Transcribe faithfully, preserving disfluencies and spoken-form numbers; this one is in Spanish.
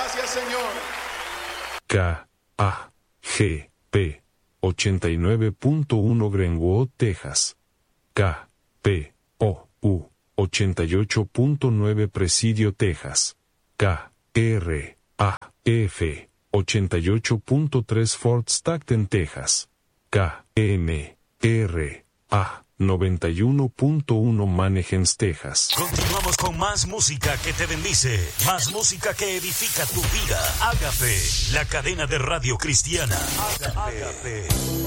Gracias, Señor. K A G P ochenta y nueve punto uno Greenwood, Texas. K P O U ochenta y ocho punto nueve Presidio, Texas. K R A F ochenta y ocho punto tres Fort Stockton, Texas. K M R A noventa y uno punto uno Manahems, Texas. Continuamos con más música que te bendice, más música que edifica tu vida. Ágape, la cadena de radio cristiana. Ágape. Ágape.